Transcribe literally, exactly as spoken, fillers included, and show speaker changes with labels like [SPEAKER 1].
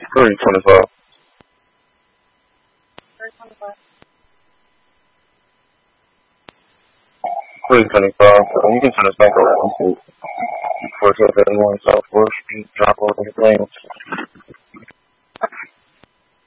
[SPEAKER 1] three twenty-five. three twenty-five. You can turn us back over. four twelve thirty-one South fourth Street, drop over the planes.